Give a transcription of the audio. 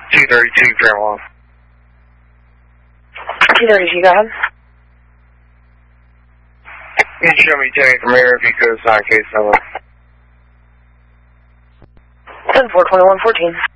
232 Fairlawn. 232, go ahead. You can show me 10 from here if you could assign case number. 10-4-21-14.